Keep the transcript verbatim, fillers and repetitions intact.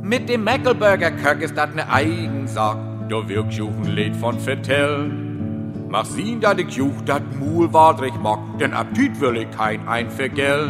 Mit dem Mäckelburger Köck ist dat ne Eigensack. Da wirkt Juchen Lied von vertellen. Mach sien, dat ich Juch dat Mul wadrig mag, denn Appetit will ich kein ein vergell.